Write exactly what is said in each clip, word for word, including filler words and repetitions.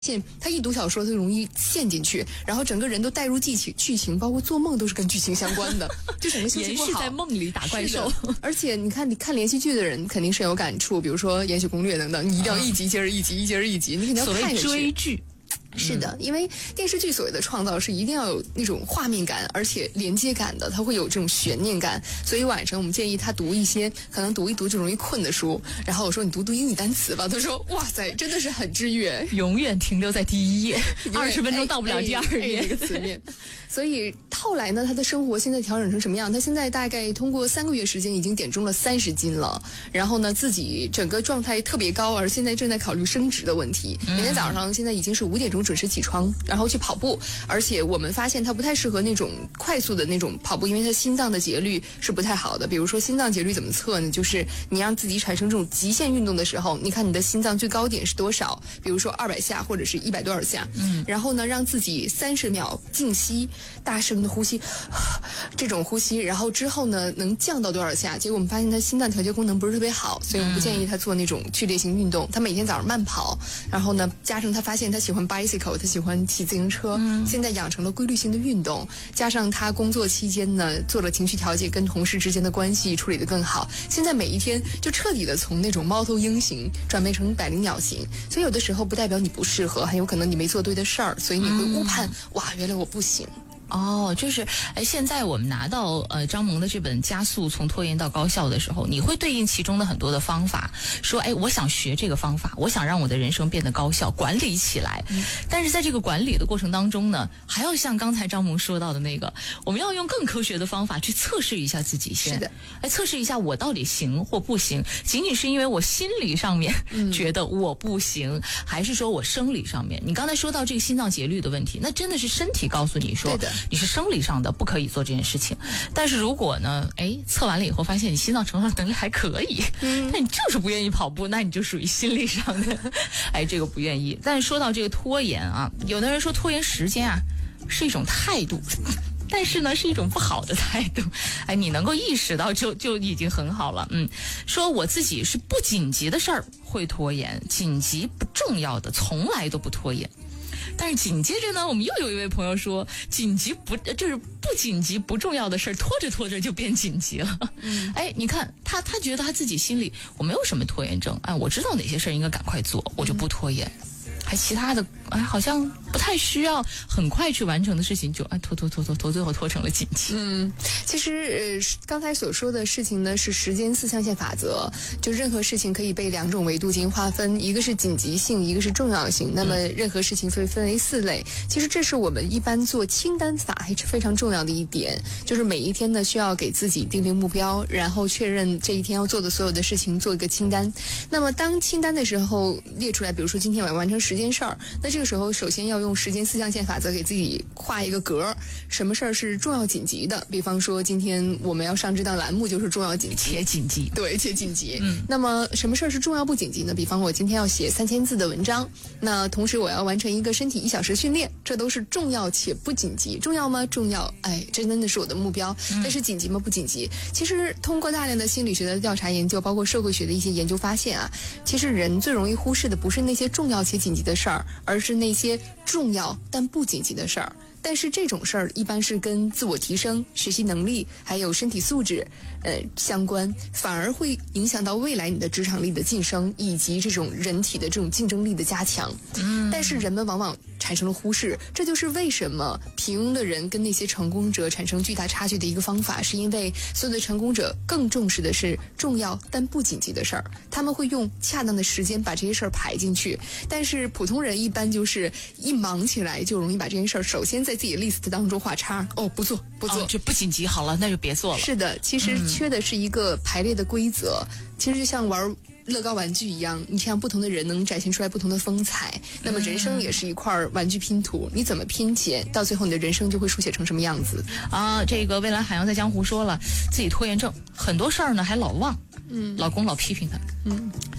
现他一读小说，他容易陷进去，然后整个人都带入剧情，剧情包括做梦都是跟剧情相关的，就整个心情不好。 延续在梦里打怪兽。 而且你看，你看连续剧的人肯定深有感触，比如说《延禧攻略》等等，你一定要一集接着一集，一接着一集，你肯定要看下去。 所谓追剧。 是的，因为电视剧所谓的创造是一定要有那种画面感，而且连接感的，它会有这种悬念感。所以晚上我们建议他读一些可能读一读就容易困的书。然后我说你读读英语单词吧，他说哇塞，真的是很治愈， 永远停留在第一页，二十分钟到不了第二页这个词面。所以后来呢，他的生活现在调整成什么样？他现在大概通过三个月时间已经减重了三十斤了，然后呢自己整个状态特别高，而现在正在考虑升职的问题。每天早上现在已经是五点钟准时起床，然后去跑步，而且我们发现他不太适合那种快速的那种跑步，因为他心脏的节律是不太好的。比如说心脏节律怎么测呢？就是你让自己产生这种极限运动的时候，你看你的心脏最高点是多少？比如说二百下或者是一百多少下，嗯，然后呢让自己三十秒静息，大声的呼吸，这种呼吸，然后之后呢能降到多少下？结果我们发现他心脏调节功能不是特别好，所以我们不建议他做那种剧烈性运动。他每天早上慢跑，然后呢加上他发现他喜欢 bicycle， 他喜欢骑自行车，嗯，现在养成了规律性的运动，加上他工作期间呢做了情绪调节，跟同事之间的关系处理得更好，现在每一天就彻底的从那种猫头鹰型转变成百灵鸟型。所以有的时候不代表你不适合，很有可能你没做对的事儿，所以你会误判，嗯，哇，原来我不行。 哦，就是哎，现在我们拿到呃张萌的这本《加速从拖延到高效》的时候，你会对应其中的很多的方法，说哎，我想学这个方法，我想让我的人生变得高效，管理起来。嗯，但是在这个管理的过程当中呢，还要像刚才张萌说到的那个，我们要用更科学的方法去测试一下自己先。 是的， 哎，测试一下我到底行或不行，仅仅是因为我心理上面觉得我不行，嗯，还是说我生理上面？你刚才说到这个心脏节律的问题，那真的是身体告诉你说，对的，你是生理上的不可以做这件事情。但是如果呢，哎，测完了以后发现你心脏承受能力还可以，嗯，但你就是不愿意跑步，那你就属于心理上的，哎，这个不愿意。但是说到这个拖延啊，有的人说拖延时间啊是一种态度，但是呢是一种不好的态度。哎，你能够意识到就就已经很好了。嗯，说我自己是不紧急的事儿会拖延，紧急不重要的从来都不拖延。但是紧接着呢，我们又有一位朋友说，紧急不就是不紧急不重要的事儿，拖着拖着就变紧急了。嗯，哎，你看他，他觉得他自己心里我没有什么拖延症，哎，我知道哪些事儿应该赶快做，我就不拖延。还其他的，哎，好像不太需要很快去完成的事情，就哎拖拖拖拖拖，最后拖成了紧急。 嗯，其实呃刚才所说的事情呢，是时间四象限法则，就任何事情可以被两种维度进行划分，一个是紧急性，一个是重要性。那么任何事情会分为四类。其实这是我们一般做清单法还是非常重要的一点，就是每一天呢需要给自己定定目标，然后确认这一天要做的所有的事情，做一个清单。那么当清单的时候列出来，比如说今天我要完成十件事儿，那这个时候首先要用时间四象限法则给自己画一个格，什么事儿是重要紧急的。比方说今天我们要上这档栏目就是重要紧急， 且紧急， 对，且紧急。嗯，那么什么事儿是重要不紧急呢？比方我今天要写三千字的文章，那同时我要完成一个身体一小时训练，这都是重要且不紧急。重要吗？重要，哎，这真的是我的目标。但是紧急吗？不紧急。其实通过大量的心理学的调查研究，包括社会学的一些研究发现啊，其实人最容易忽视的不是那些重要且紧急的事儿，而是那些重要但不紧急的事儿。但是这种事儿一般是跟自我提升、学习能力还有身体素质呃相关，反而会影响到未来你的职场力的晋升以及这种人体的这种竞争力的加强。嗯，但是人们往往产生了忽视，这就是为什么平庸的人跟那些成功者产生巨大差距的一个方法，是因为所有的成功者更重视的是重要但不紧急的事儿，他们会用恰当的时间把这些事儿排进去。但是普通人一般就是一忙起来就容易把这件事儿首先在自己的 list 当中画叉，哦，不做不做， 哦，这不紧急，好了，那就别做了。 是的，其实缺的是一个排列的规则。嗯，其实就像玩乐高玩具一样，你像不同的人能展现出来不同的风采。那么人生也是一块玩具拼图，你怎么拼写，到最后你的人生就会书写成什么样子啊？这个蔚蓝海洋在江湖说了，自己拖延症，很多事儿呢还老忘。嗯，老公老批评他。嗯。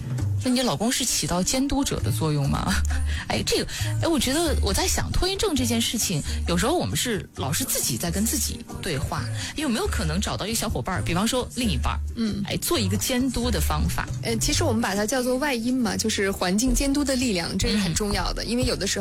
那你老公是起到监督者的作用吗？哎，这个，哎，我觉得我在想拖延症这件事情，有时候我们是老是自己在跟自己对话，有没有可能找到一个小伙伴，比方说另一半，嗯，哎，做一个监督的方法？ 呃，其实我们把它叫做外因嘛，就是环境监督的力量，这是很重要的，嗯、因为有的时候。